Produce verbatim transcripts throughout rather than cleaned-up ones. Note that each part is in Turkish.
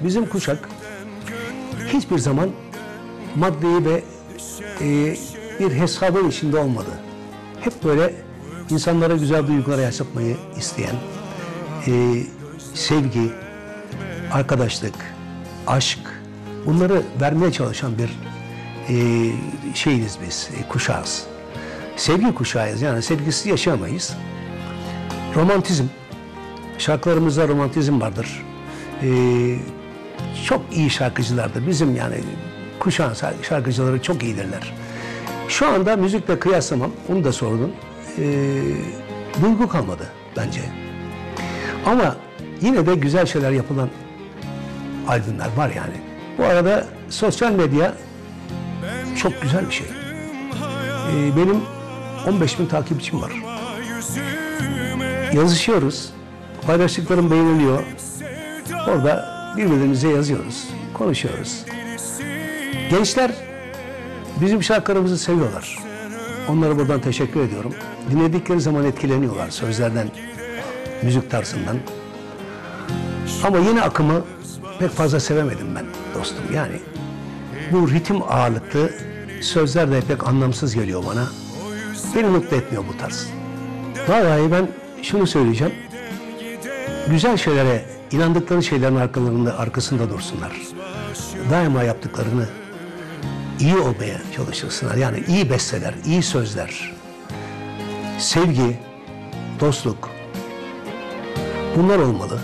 bizim kuşak hiçbir zaman maddeyi ve e, bir hesabın içinde olmadı. Hep böyle insanlara güzel duygular yaşatmayı isteyen, e, sevgi, arkadaşlık, aşk, bunları vermeye çalışan bir e, şeyiz biz, e, kuşağız. Sevgi kuşağıyız, yani sevgisiz yaşayamayız. Romantizm, şarkılarımızda romantizm vardır. E, çok iyi şarkıcılardır. Bizim yani kuşağın şarkıcıları çok iyidirler. Şu anda müzikle kıyaslamam, onu da sordun. E, duygu kalmadı bence. Ama yine de güzel şeyler yapılan albümler var yani. Bu arada sosyal medya çok güzel bir şey. Ee, benim on beş bin takipçim var. Yazışıyoruz. Paylaştıklarım beğeniliyor. Orada birbirimize yazıyoruz. Konuşuyoruz. Gençler bizim şarkılarımızı seviyorlar. Onlara buradan teşekkür ediyorum. Dinledikleri zaman etkileniyorlar sözlerden, müzik tarzından. Ama yeni akımı pek fazla sevemedim ben dostum. Yani bu ritim ağırlıklı sözler de pek anlamsız geliyor bana. Beni mutlu etmiyor bu tarz. Vallahi ben şunu söyleyeceğim. Güzel şeylere, inandıkları şeylerin arkalarında, arkasında dursunlar. Daima yaptıklarını iyi olmaya çalışırsınlar. Yani iyi besteler, iyi sözler, sevgi, dostluk, bunlar olmalı.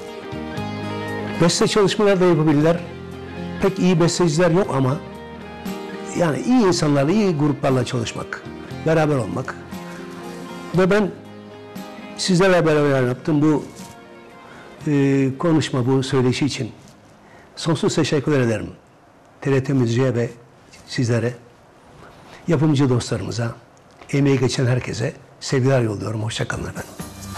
Beste çalışmalar da yapabilirler. Pek iyi besteciler yok ama yani iyi insanlarla, iyi gruplarla çalışmak, beraber olmak. Ve ben sizlerle beraber yaptığım bu e, konuşma, bu söyleşi için sonsuz teşekkür ederim. T R T Müziğe ve sizlere, yapımcı dostlarımıza, emeği geçen herkese sevgiler yolluyorum. Hoşça kalın efendim.